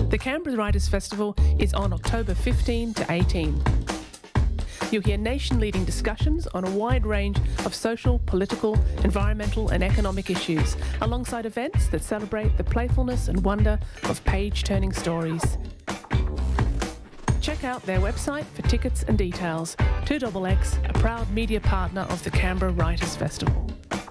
The Canberra Writers Festival is on October 15 to 18. You'll hear nation-leading discussions on a wide range of social, political, environmental and economic issues, alongside events that celebrate the playfulness and wonder of page-turning stories. Check out their website for tickets and details. 2XX, a proud media partner of the Canberra Writers Festival.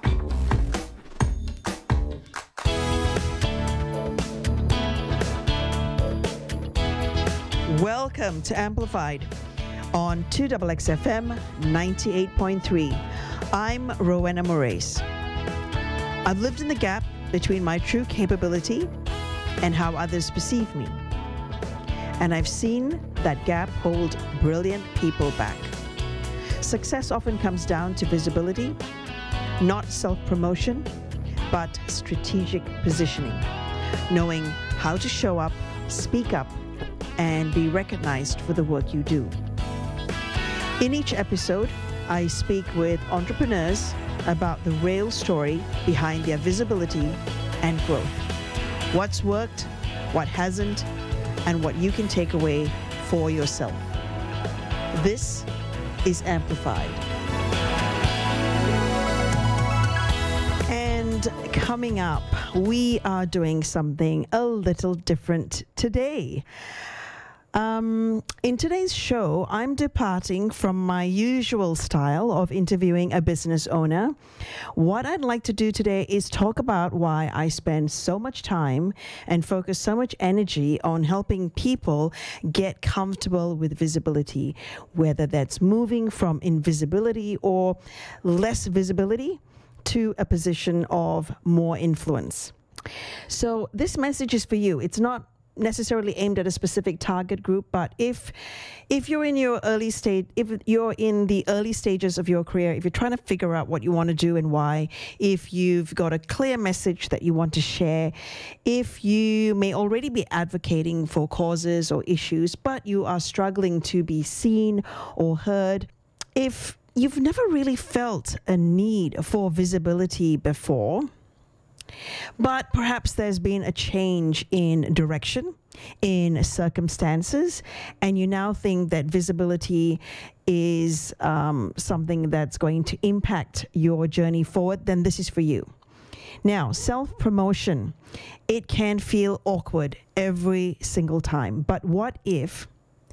Welcome to Amplified on 2XX FM 98.3. I'm Rowena Moraes. I've lived in the gap between my true capability and how others perceive me. And I've seen that gap hold brilliant people back. Success often comes down to visibility, not self-promotion, but strategic positioning, knowing how to show up, speak up, and be recognized for the work you do. In each episode, I speak with entrepreneurs about the real story behind their visibility and growth. What's worked, what hasn't, and what you can take away for yourself. This is Amplified. And coming up, we are doing something a little different today. In today's show, I'm departing from my usual style of interviewing a business owner. What I'd like to do today is talk about why I spend so much time and focus so much energy on helping people get comfortable with visibility, whether that's moving from invisibility or less visibility to a position of more influence. So this message is for you. It's not necessarily aimed at a specific target group, but if you're in your early stage, if you're in the early stages of your career, if you're trying to figure out what you want to do and why, if you've got a clear message that you want to share, if you may already be advocating for causes or issues, but you are struggling to be seen or heard, if you've never really felt a need for visibility before, but perhaps there's been a change in direction, in circumstances, and you now think that visibility is something that's going to impact your journey forward, then this is for you. Now, self-promotion, it can feel awkward every single time, but what if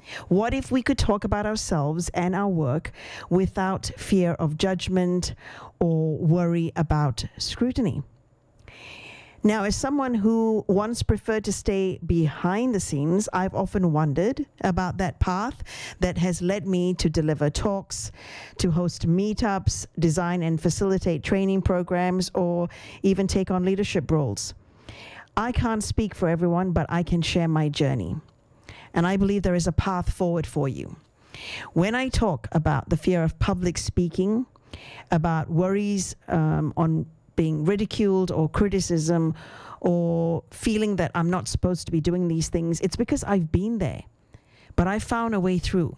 we could talk about ourselves and our work without fear of judgment or worry about scrutiny? Now, as someone who once preferred to stay behind the scenes, I've often wondered about that path that has led me to deliver talks, to host meetups, design and facilitate training programs, or even take on leadership roles. I can't speak for everyone, but I can share my journey. And I believe there is a path forward for you. When I talk about the fear of public speaking, about worries on being ridiculed or criticism or feeling that I'm not supposed to be doing these things, it's because I've been there, but I found a way through.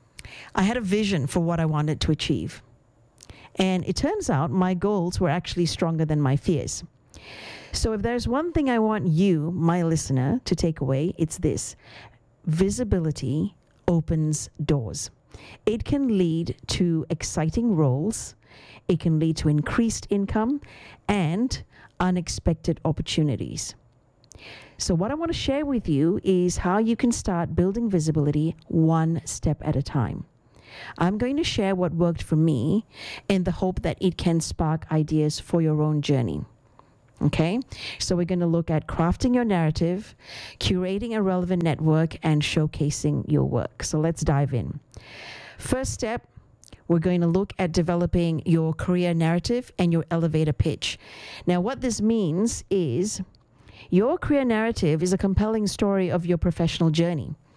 I had a vision for what I wanted to achieve. And it turns out my goals were actually stronger than my fears. So if there's one thing I want you, my listener, to take away, it's this: visibility opens doors. It can lead to exciting roles. It can lead to increased income and unexpected opportunities. So what I want to share with you is how you can start building visibility one step at a time. I'm going to share what worked for me in the hope that it can spark ideas for your own journey. Okay, so we're going to look at crafting your narrative, curating a relevant network, and showcasing your work. So let's dive in. First step, we're going to look at developing your career narrative and your elevator pitch. Now, what this means is your career narrative is a compelling story of your professional journey.